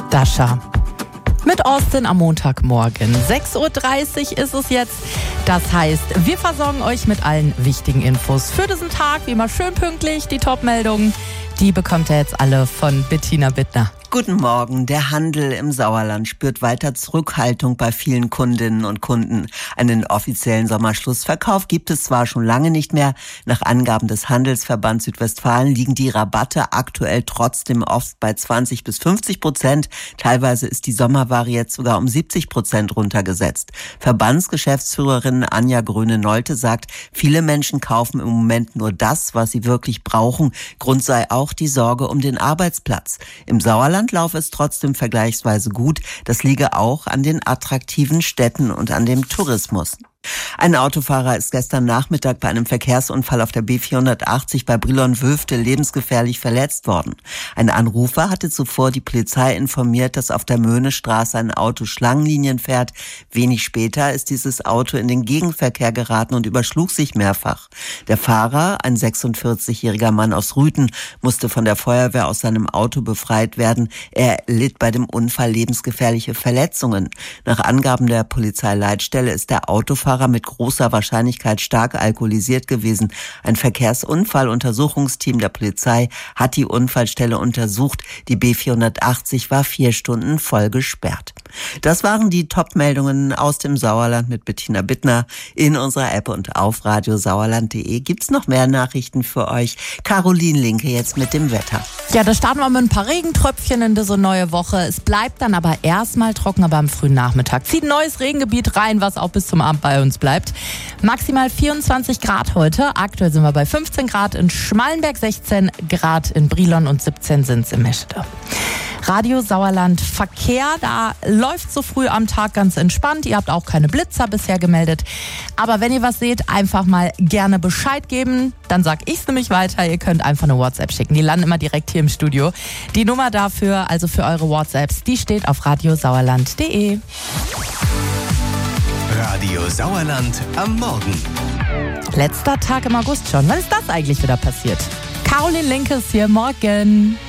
Dasha. Mit Austin am Montagmorgen. 6.30 Uhr ist es jetzt. Das heißt, wir versorgen euch mit allen wichtigen Infos für diesen Tag. Wie immer schön pünktlich. Die Top-Meldungen, die bekommt ihr jetzt alle von Bettina Bittner. Guten Morgen. Der Handel im Sauerland spürt weiter Zurückhaltung bei vielen Kundinnen und Kunden. Einen offiziellen Sommerschlussverkauf gibt es zwar schon lange nicht mehr. Nach Angaben des Handelsverbands Südwestfalen liegen die Rabatte aktuell trotzdem oft bei 20-50%. Teilweise ist die Sommerware jetzt sogar um 70% runtergesetzt. Verbandsgeschäftsführerin Anja Gröne-Nolte sagt, viele Menschen kaufen im Moment nur das, was sie wirklich brauchen. Grund sei auch die Sorge um den Arbeitsplatz. Im Sauerland laufe es trotzdem vergleichsweise gut. Das liege auch an den attraktiven Städten und an dem Tourismus. Ein Autofahrer ist gestern Nachmittag bei einem Verkehrsunfall auf der B480 bei Brilon-Wülfte lebensgefährlich verletzt worden. Ein Anrufer hatte zuvor die Polizei informiert, dass auf der Möhnestraße ein Auto Schlangenlinien fährt. Wenig später ist dieses Auto in den Gegenverkehr geraten und überschlug sich mehrfach. Der Fahrer, ein 46-jähriger Mann aus Rüthen, musste von der Feuerwehr aus seinem Auto befreit werden. Er litt bei dem Unfall lebensgefährliche Verletzungen. Nach Angaben der Polizeileitstelle ist der Autofahrer mit großer Wahrscheinlichkeit stark alkoholisiert gewesen. Ein Verkehrsunfalluntersuchungsteam der Polizei hat die Unfallstelle untersucht. Die B480 war 4 Stunden voll gesperrt. Das waren die Top-Meldungen aus dem Sauerland mit Bettina Bittner. In unserer App und auf radiosauerland.de gibt's noch mehr Nachrichten für euch. Caroline Linke jetzt mit dem Wetter. Ja, da starten wir mit ein paar Regentröpfchen in diese neue Woche. Es bleibt dann aber erstmal trocken, aber am frühen Nachmittag zieht ein neues Regengebiet rein, was auch bis zum Abend bei uns bleibt. Maximal 24 Grad heute. Aktuell sind wir bei 15 Grad in Schmallenberg, 16 Grad in Brilon und 17 sind's in Meschede. Radio Sauerland Verkehr, da läuft so früh am Tag ganz entspannt. Ihr habt auch keine Blitzer bisher gemeldet. Aber wenn ihr was seht, einfach mal gerne Bescheid geben. Dann sag ich's nämlich weiter. Ihr könnt einfach eine WhatsApp schicken. Die landen immer direkt hier im Studio. Die Nummer dafür, also für eure WhatsApps, die steht auf radiosauerland.de. Radio Sauerland am Morgen. Letzter Tag im August schon. Wann ist das eigentlich wieder passiert? Caroline Linke ist hier. Morgen.